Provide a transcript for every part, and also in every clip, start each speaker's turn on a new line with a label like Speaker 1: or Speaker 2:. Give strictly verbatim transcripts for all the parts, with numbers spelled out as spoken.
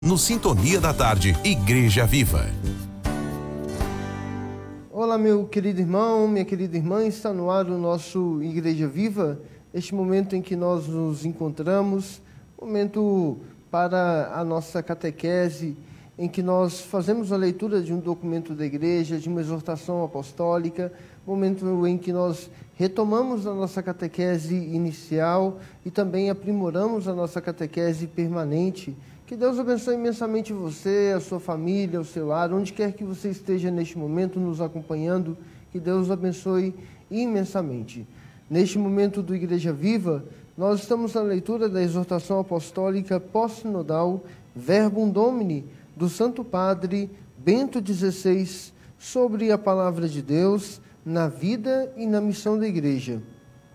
Speaker 1: No Sintonia da Tarde, Igreja Viva.
Speaker 2: Olá, meu querido irmão, minha querida irmã, está no ar o nosso Igreja Viva, este momento em que nós nos encontramos, momento para a nossa catequese, em que nós fazemos a leitura de um documento da igreja, de uma exortação apostólica, momento em que nós retomamos a nossa catequese inicial e também aprimoramos a nossa catequese permanente. Que Deus abençoe imensamente você, a sua família, o seu lar, onde quer que você esteja neste momento nos acompanhando, que Deus abençoe imensamente. Neste momento do Igreja Viva, nós estamos na leitura da exortação apostólica pós-sinodal Verbum Domini, do Santo Padre Bento dezesseis, sobre a Palavra de Deus na vida e na missão da Igreja.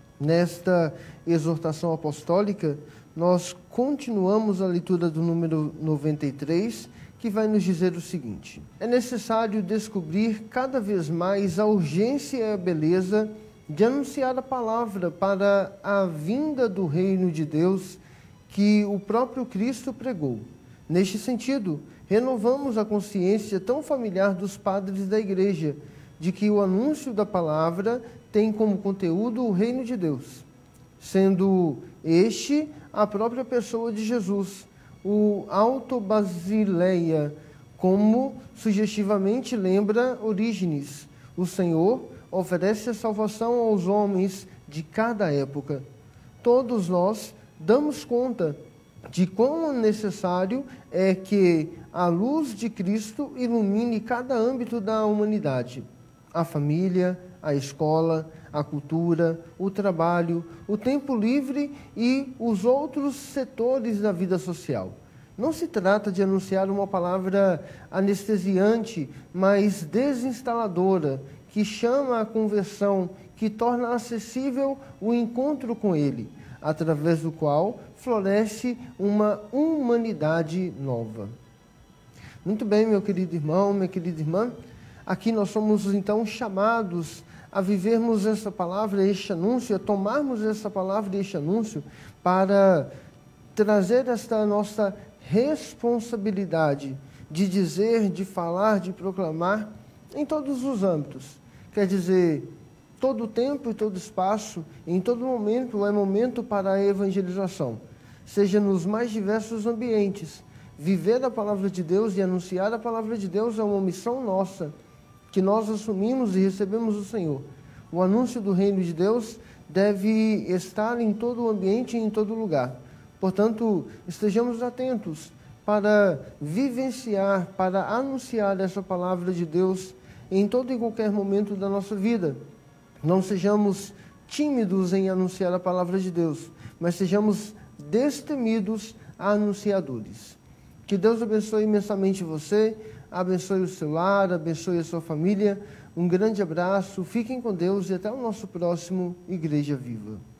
Speaker 2: Nesta exortação apostólica, nós continuamos a leitura do número noventa e três, que vai nos dizer o seguinte: é necessário descobrir cada vez mais a urgência e a beleza de anunciar a palavra para a vinda do reino de Deus que o próprio Cristo pregou. Neste sentido, renovamos a consciência tão familiar dos padres da Igreja, de que o anúncio da palavra tem como conteúdo o reino de Deus, sendo este a própria pessoa de Jesus, o Alto Basileia, como sugestivamente lembra Orígenes. O Senhor oferece a salvação aos homens de cada época. Todos nós damos conta de quão necessário é que a luz de Cristo ilumine cada âmbito da humanidade: a família, a escola, a cultura, o trabalho, o tempo livre e os outros setores da vida social. Não se trata de anunciar uma palavra anestesiante, mas desinstaladora, que chama à conversão, que torna acessível o encontro com Ele, através do qual floresce uma humanidade nova. Muito bem, meu querido irmão, minha querida irmã, aqui nós somos então chamados a vivermos essa palavra, este anúncio, a tomarmos essa palavra e este anúncio para trazer esta nossa responsabilidade de dizer, de falar, de proclamar em todos os âmbitos. Quer dizer, todo tempo e todo espaço, em todo momento é momento para a evangelização, seja nos mais diversos ambientes. Viver a palavra de Deus e anunciar a palavra de Deus é uma missão nossa, que nós assumimos e recebemos do Senhor. O anúncio do reino de Deus deve estar em todo o ambiente e em todo lugar. Portanto, estejamos atentos para vivenciar, para anunciar essa palavra de Deus em todo e qualquer momento da nossa vida. Não sejamos tímidos em anunciar a palavra de Deus, mas sejamos destemidos anunciadores. Que Deus abençoe imensamente você, abençoe o seu lar, abençoe a sua família. Um grande abraço, fiquem com Deus e até o nosso próximo Igreja Viva.